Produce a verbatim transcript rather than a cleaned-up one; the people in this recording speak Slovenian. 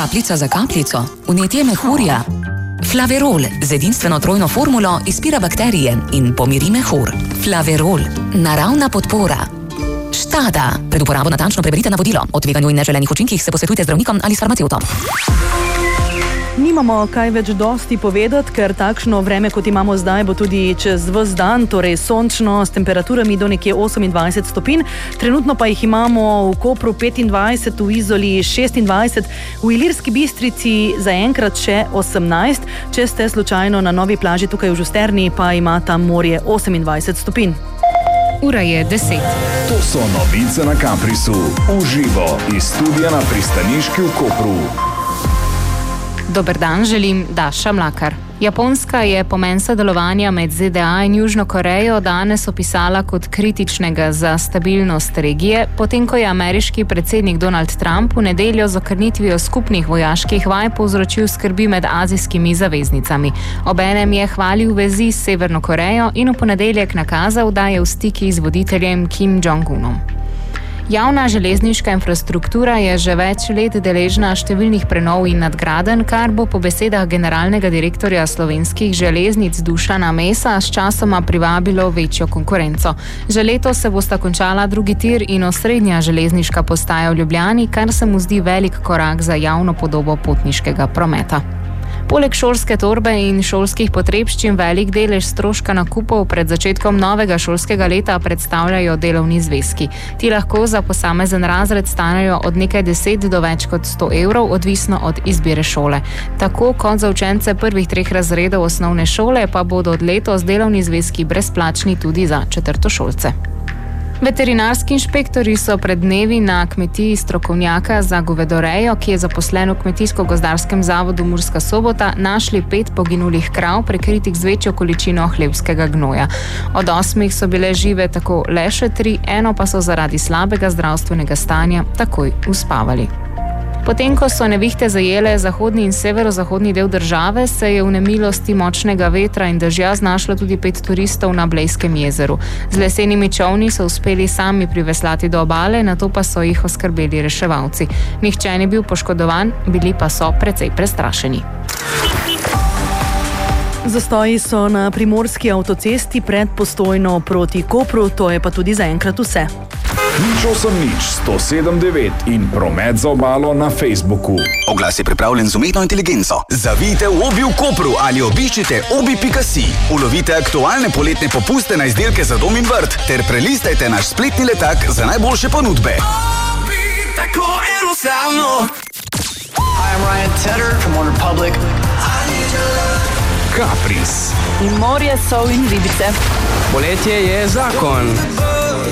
Kapljica za kapljico, vnetje mehurja. Flaverol z edinstveno trojno formulo izpira bakterije in pomiri mehur. Flaverol, naravna podpora. Štada. Pred uporabo natančno preberite navodilo. O tveganju in neželenih učinkih se posvetujte z zdravnikom ali s farmacevtom. Nimamo kaj več dosti povedati, ker takšno vreme, kot imamo zdaj, bo tudi čez ves dan, torej sončno, s temperaturami do nekje osemindvajset stopinj. Trenutno pa jih imamo v Kopru petindvajset, v Izoli šestindvajset, v Ilirski Bistrici zaenkrat še osemnajst. Če ste slučajno na novi plaži tukaj v Žusterni, pa ima tam morje osemindvajset stopinj. Ura je deset. To so novice na Kaprisu. Uživo iz studia na Pristaniški v Kopru. Dober dan, želim Daša Mlakar. Japonska je pomen sodelovanja med Z D A in Južno Korejo danes opisala kot kritičnega za stabilnost regije, potem ko je ameriški predsednik Donald Trump v nedeljo z okrnitvijo skupnih vojaških vaj povzročil skrbi med azijskimi zaveznicami. Obenem je hvalil vezi s Severno Korejo in v ponedeljek nakazal, da je v stiki z voditeljem Kim Jong-unom. Javna železniška infrastruktura je že več let deležna številnih prenov in nadgradenj, kar bo po besedah generalnega direktorja Slovenskih železnic Dušana Mesa s časoma privabilo večjo konkurenco. Že letos se bosta končala drugi tir in osrednja železniška postaja v Ljubljani, kar se mu zdi velik korak za javno podobo potniškega prometa. Poleg šolske torbe in šolskih potrebščin velik delež stroška nakupov pred začetkom novega šolskega leta predstavljajo delovni zvezki. Ti lahko za posamezen razred stanejo od nekaj deset do več kot sto evrov, odvisno od izbire šole. Tako kot za učence prvih treh razredov osnovne šole, pa bodo od letos delovni zvezki brezplačni tudi za četrtošolce. Veterinarski inšpektori so pred dnevi na kmetiji strokovnjaka za govedorejo, ki je zaposlen v Kmetijsko-gozdarskem zavodu Murska Sobota, našli pet poginulih krav, prekritih z večjo količino hlevskega gnoja. Od osmih so bile žive tako le še tri, eno pa so zaradi slabega zdravstvenega stanja takoj uspavali. Potem, ko so nevihte zajele zahodni in severozahodni del države, se je v nemilosti močnega vetra in dežja znašlo tudi pet turistov na Blejskem jezeru. Z lesenimi čolni so uspeli sami priveslati do obale, nato pa so jih oskrbeli reševalci. Nihče ni bil poškodovan, bili pa so precej prestrašeni. Zastoji so na primorski avtocesti pred Postojno proti Kopru, to je pa tudi zaenkrat vse. Nič osem nič, sto sedem devet in promet za obalo na Facebooku. Oglas je pripravljen z umetno inteligenco. Zavijte v Obi v Kopru ali obiščite obi pika si. Ulovite aktualne poletne popuste na izdelke za dom in vrt ter prelistajte naš spletni letak za najboljše ponudbe. Obi, tako enostavno. Hi, I'm Ryan Tedder from One Republic. Kapris. In morje, sol in ribice. Poletje je zakon.